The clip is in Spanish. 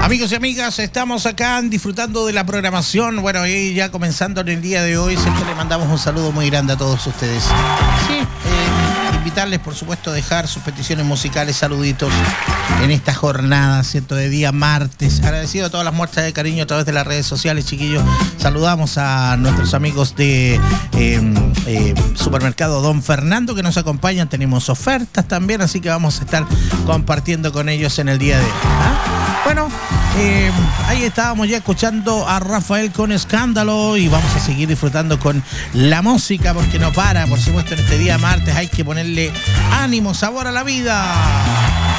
Amigos y amigas, estamos acá disfrutando de la programación. Bueno, y ya comenzando en el día de hoy, siempre le mandamos un saludo muy grande a todos ustedes. Sí, invitarles, por supuesto, a dejar sus peticiones musicales, saluditos en esta jornada, ¿cierto? De día martes. Agradecido a todas las muestras de cariño a través de las redes sociales, chiquillos. Saludamos a nuestros amigos de Supermercado Don Fernando que nos acompañan. Tenemos ofertas también, así que vamos a estar compartiendo con ellos en el día de hoy. Bueno, ahí estábamos ya escuchando a Rafael con Escándalo y vamos a seguir disfrutando con la música porque no para, por supuesto, en este día martes hay que ponerle ánimo, sabor a la vida.